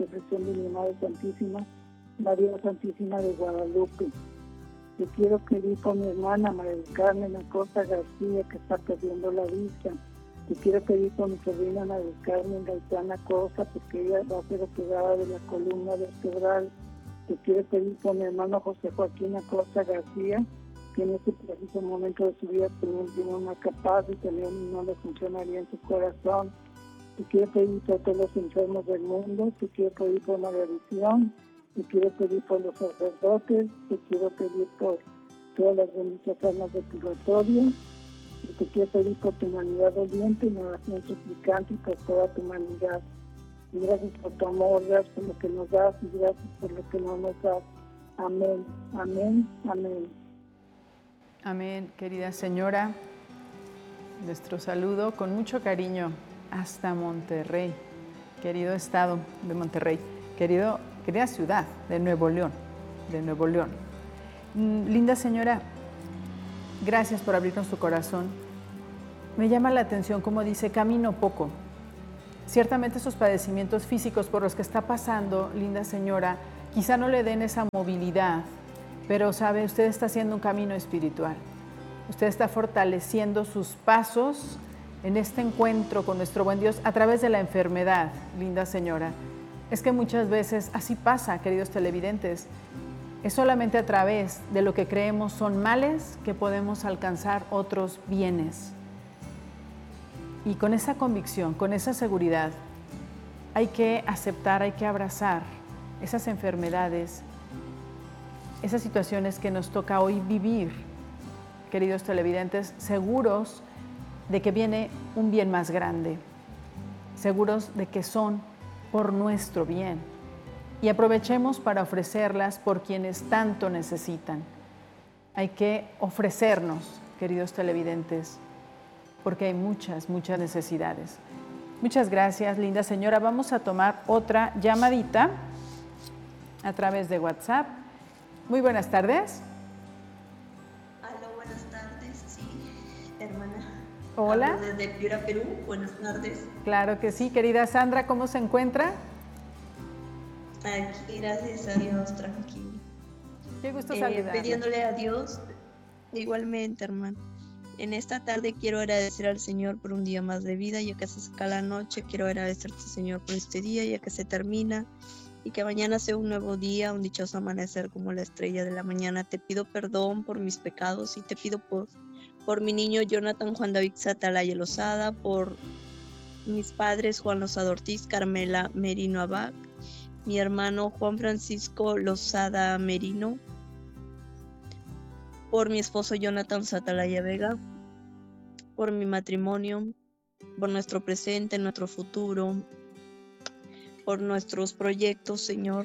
intercesión de mi Madre Santísima, María Santísima de Guadalupe. Te quiero pedir por mi hermana María del Carmen Acosta García, que está perdiendo la vista. Te quiero pedir por mi sobrina María del Carmen Gaitán Acosta, porque ella va a ser operada de la columna vertebral. Te quiero pedir por mi hermano José Joaquín Acosta García, que en este preciso momento de su vida tiene una capaz de tener no le funcionaría en su corazón. Te quiero pedir por todos los enfermos del mundo, te quiero pedir por María Visión, te quiero pedir por los sacerdotes, te quiero pedir por todas las benditas almas del purgatorio, y te quiero pedir por tu humanidad doliente, en oración suplicante y por toda tu humanidad. Y gracias por tu amor, gracias por lo que nos das y gracias por lo que no nos das. Amén, amén, amén. Amén, querida señora. Nuestro saludo con mucho cariño hasta Monterrey, querido estado de Monterrey, querida ciudad de Nuevo León, Linda señora, gracias por abrirnos tu corazón. Me llama la atención como dice, camino poco. Ciertamente esos padecimientos físicos por los que está pasando, linda señora, quizá no le den esa movilidad, pero sabe, usted está haciendo un camino espiritual. Usted está fortaleciendo sus pasos en este encuentro con nuestro buen Dios a través de la enfermedad, linda señora. Es que muchas veces así pasa, queridos televidentes. Es solamente a través de lo que creemos son males que podemos alcanzar otros bienes. Y con esa convicción, con esa seguridad, hay que aceptar, hay que abrazar esas enfermedades, esas situaciones que nos toca hoy vivir, queridos televidentes, seguros de que viene un bien más grande, seguros de que son por nuestro bien. Y aprovechemos para ofrecerlas por quienes tanto necesitan. Hay que ofrecernos, queridos televidentes, porque hay muchas necesidades. Muchas gracias, linda señora. Vamos a tomar otra llamadita a través de WhatsApp. Muy buenas tardes. Aló, buenas tardes, sí, hermana. Hola. Hablo desde Piura, Perú. Buenas tardes. Claro que sí, querida Sandra, ¿cómo se encuentra? Aquí, gracias a Dios, tranquilo. Qué gusto saludarla. Pidiéndole a Dios, igualmente, hermano. En esta tarde quiero agradecer al Señor por un día más de vida, ya que se saca la noche. Quiero agradecerte, Señor, por este día, ya que se termina, y que mañana sea un nuevo día, un dichoso amanecer como la estrella de la mañana. Te pido perdón por mis pecados y te pido por mi niño Jonathan Juan David Satalaya Lozada, por mis padres Juan Lozada Ortiz, Carmela Merino Abac, mi hermano Juan Francisco Lozada Merino, por mi esposo Jonathan Satalaya Vega, por mi matrimonio, por nuestro presente, nuestro futuro, por nuestros proyectos, Señor,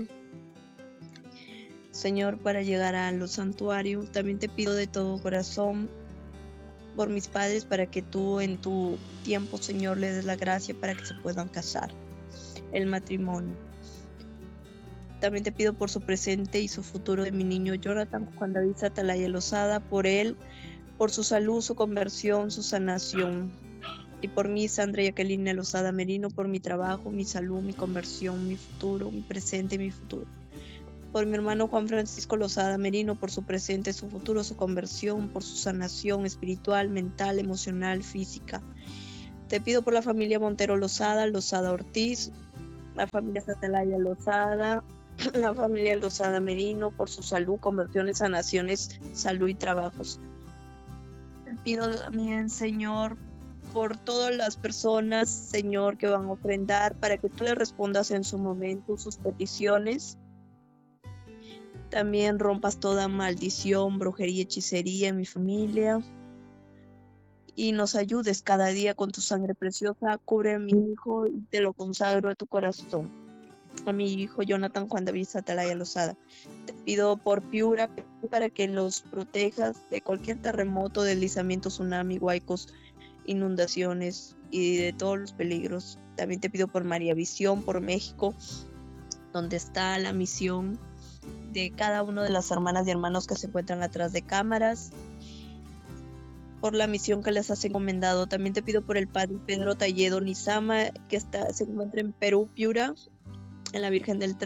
para llegar a los santuarios. También te pido de todo corazón por mis padres, para que tú en tu tiempo, Señor, les des la gracia para que se puedan casar, el matrimonio. También te pido por su presente y su futuro de mi niño Jonathan Juan David Satalaya Lozada, por él, por su salud, su conversión, su sanación. Y por mí, Sandra Jacqueline Lozada Merino, por mi trabajo, mi salud, mi conversión, mi futuro, mi presente y mi futuro. Por mi hermano Juan Francisco Lozada Merino, por su presente, su futuro, su conversión, por su sanación espiritual, mental, emocional, física. Te pido por la familia Montero Lozada, Lozada Ortiz, la familia Satalaya Lozada, la familia Lozada Merino, por su salud, conversiones, sanaciones, salud y trabajos. Te pido también, Señor, por todas las personas, Señor, que van a ofrendar, para que tú le respondas en su momento sus peticiones. También rompas toda maldición, brujería, hechicería en mi familia. Y nos ayudes cada día con tu sangre preciosa. Cubre a mi hijo y te lo consagro a tu corazón. A mi hijo Jonathan Juan David Satalaya Lozada. Te pido por Piura, para que los protejas de cualquier terremoto, deslizamiento, tsunami, huaicos, inundaciones y de todos los peligros. También te pido por María Visión, por México, donde está la misión de cada una de las hermanas y hermanos que se encuentran atrás de cámaras, por la misión que les has encomendado. También te pido por el padre Pedro Talledo Nizama, que se encuentra en Perú, Piura, en la Virgen del